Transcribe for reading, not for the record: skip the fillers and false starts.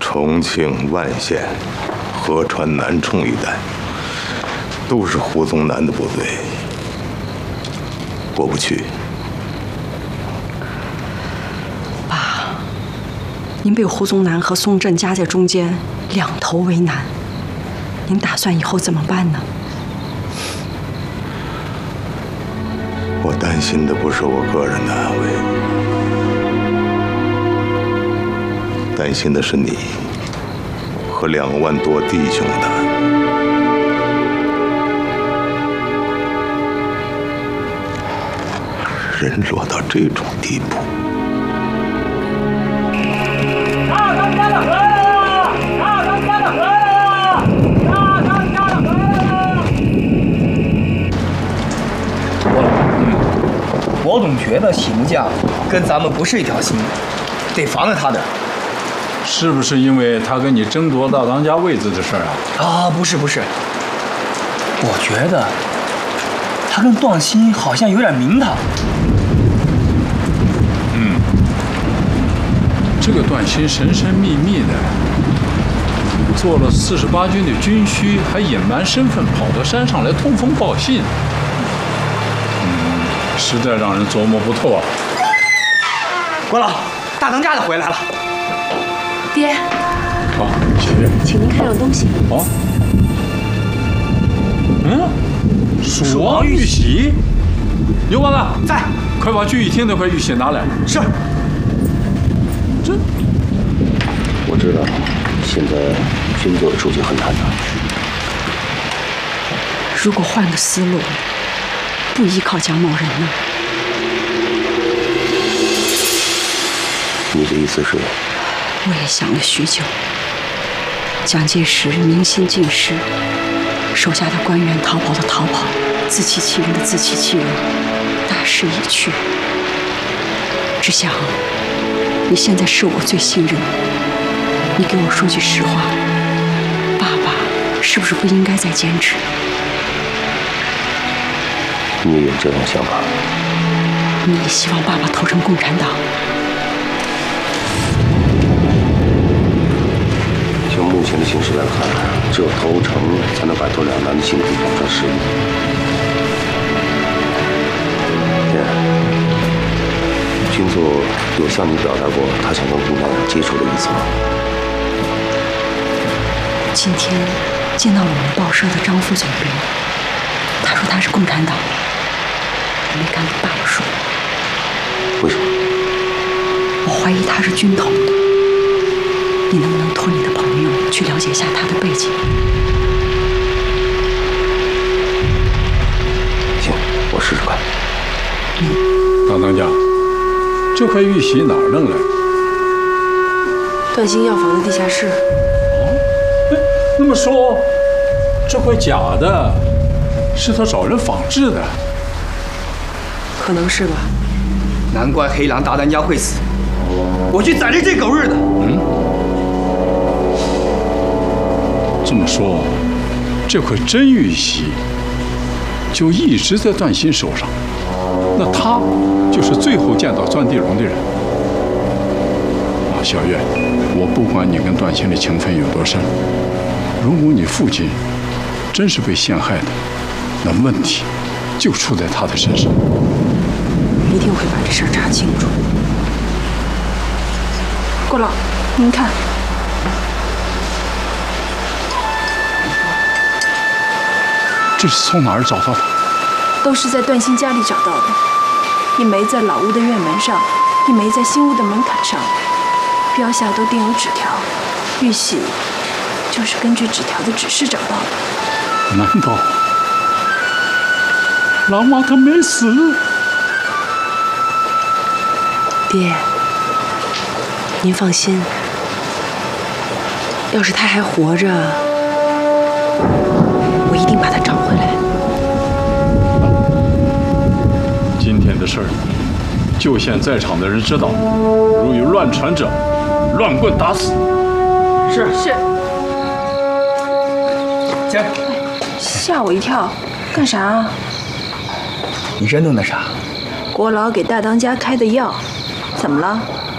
重庆万县、合川南充一带，都是胡宗南的部队，过不去。 爸，您被胡宗南和宋震夹在中间，两头为难，您打算以后怎么办呢？ 我担心的不是我个人的安危，担心的是你和2万多弟兄的。人落到这种地步。 大当家的回来了！大当家的回来了！大当家的回来了！ 我总觉得喜木匠跟咱们不是一条心，得防着他点。 是不是因为他跟你争夺大当家位子的事儿啊？ 不是，我觉得他跟段鑫好像有点名堂。 这个段鑫神神秘秘的，做了48军的军需，还隐瞒身份跑到山上来通风报信。实在让人琢磨不透啊！ 国老，大当家的回来了。 爹。 好，谢谢。 请您看样东西。 好。蜀王玉玺。牛娃子在，快把聚义厅那块玉玺拿来。 是。 我知道，现在军座的处境很难的。 如果换个思路，不依靠蒋某人呢？ 你的意思是？ 我也想了许久。蒋介石民心尽失，手下的官员逃跑的逃跑，自欺欺人的自欺欺人，大势已去。只想，你现在是我最信任的，你给我说句实话，爸爸是不是不应该再坚持？ 你也有这种想法？ 你也希望爸爸投诚共产党？ 就目前的形势来看，只有投诚才能摆脱两难的辛苦，保证实力。爹，军座有向你表达过他想跟共产党接触的意思吗？ 今天见到了我们报社的张副总编，他说他是共产党，我没敢跟爸爸说。 为什么？ 我怀疑他是军统的，你能不能托你的朋友去了解一下他的背景？ 行，我试试看。 大当家，这块玉玺哪儿弄来？ 段鑫药房的地下室。 那么说，这块假的，是他找人仿制的？ 可能是吧。 难怪黑狼大当家会死，我去宰了这狗日的！ 这么说，这块真玉玺就一直在段鑫手上，那他就是最后见到钻地龙的人。小月，我不管你跟段鑫的情分有多深，如果你父亲真是被陷害的，那问题就出在他的身上。 一定会把这事儿查清楚。郭老，您看， 这是从哪儿找到的？ 都是在段鑫家里找到的，一枚在老屋的院门上，一枚在新屋的门槛上，标下都钉有纸条，玉玺就是根据纸条的指示找到的。 难道狼娃他没死？ 爹，您放心，要是他还活着，我一定把他找回来。 今天的事儿，就县在场的人知道，如有乱传者，乱棍打死。 是。姐， 吓我一跳，干啥啊？ 你真弄的啥？ 国老给大当家开的药，怎么了？